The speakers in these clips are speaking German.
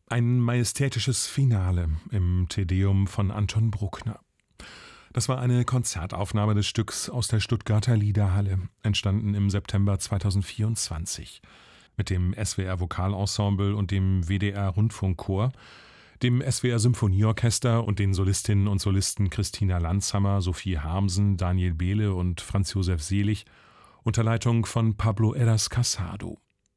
Ein majestätisches Finale im Te Deum von Anton Bruckner. Das war eine Konzertaufnahme des Stücks aus der Stuttgarter Liederhalle, entstanden im September 2024. Mit dem SWR Vokalensemble und dem WDR Rundfunkchor, dem SWR Symphonieorchester und den Solistinnen und Solisten Christina Landshammer, Sophie Harmsen, Daniel Behle und Franz Josef Selig, unter Leitung von Pablo Heras Casado.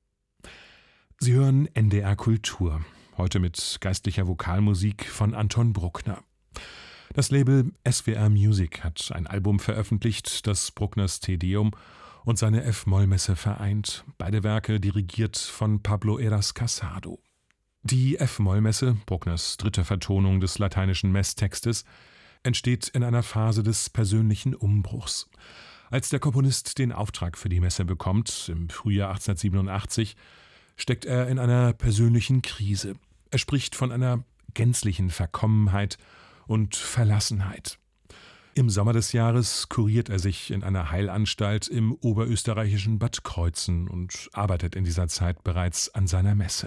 Sie hören NDR Kultur, heute mit geistlicher Vokalmusik von Anton Bruckner. Das Label SWR Music hat ein Album veröffentlicht, das Bruckners Te Deum und seine F-Moll-Messe vereint, beide Werke dirigiert von Pablo Heras Casado. Die F-Moll-Messe, Bruckners dritte Vertonung des lateinischen Messtextes, entsteht in einer Phase des persönlichen Umbruchs. Als der Komponist den Auftrag für die Messe bekommt, im Frühjahr 1887, steckt er in einer persönlichen Krise. Er spricht von einer gänzlichen Verkommenheit und Verlassenheit. Im Sommer des Jahres kuriert er sich in einer Heilanstalt im oberösterreichischen Bad Kreuzen und arbeitet in dieser Zeit bereits an seiner Messe.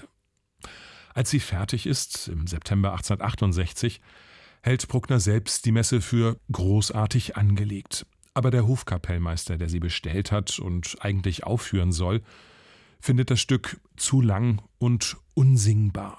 Als sie fertig ist, im September 1868, hält Bruckner selbst die Messe für großartig angelegt. Aber der Hofkapellmeister, der sie bestellt hat und eigentlich aufführen soll, findet das Stück zu lang und unsingbar.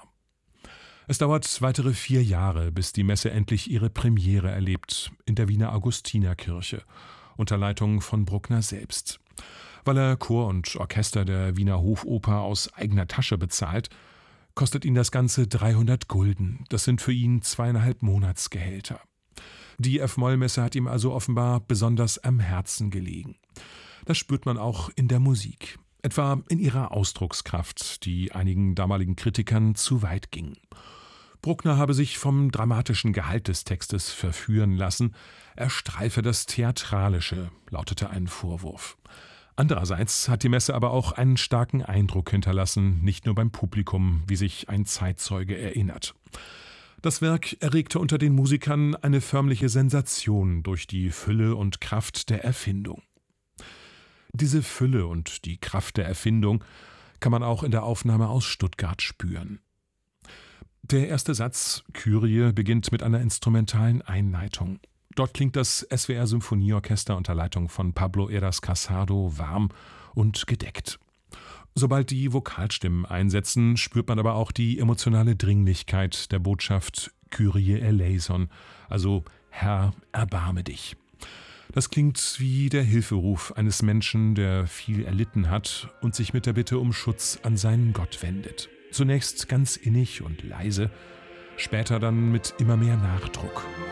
Es dauert weitere 4 Jahre, bis die Messe endlich ihre Premiere erlebt, in der Wiener Augustinerkirche, unter Leitung von Bruckner selbst. Weil er Chor und Orchester der Wiener Hofoper aus eigener Tasche bezahlt, kostet ihn das Ganze 300 Gulden. Das sind für ihn 2,5 Monatsgehälter. Die F-Moll-Messe hat ihm also offenbar besonders am Herzen gelegen. Das spürt man auch in der Musik. Etwa in ihrer Ausdruckskraft, die einigen damaligen Kritikern zu weit ging. Bruckner habe sich vom dramatischen Gehalt des Textes verführen lassen, er streife das Theatralische, lautete ein Vorwurf. Andererseits hat die Messe aber auch einen starken Eindruck hinterlassen, nicht nur beim Publikum, wie sich ein Zeitzeuge erinnert. Das Werk erregte unter den Musikern eine förmliche Sensation durch die Fülle und Kraft der Erfindung. Diese Fülle und die Kraft der Erfindung kann man auch in der Aufnahme aus Stuttgart spüren. Der erste Satz, Kyrie, beginnt mit einer instrumentalen Einleitung. Dort klingt das SWR Symphonieorchester unter Leitung von Pablo Heras Casado warm und gedeckt. Sobald die Vokalstimmen einsetzen, spürt man aber auch die emotionale Dringlichkeit der Botschaft Kyrie eleison, also Herr, erbarme dich. Das klingt wie der Hilferuf eines Menschen, der viel erlitten hat und sich mit der Bitte um Schutz an seinen Gott wendet. Zunächst ganz innig und leise, später dann mit immer mehr Nachdruck.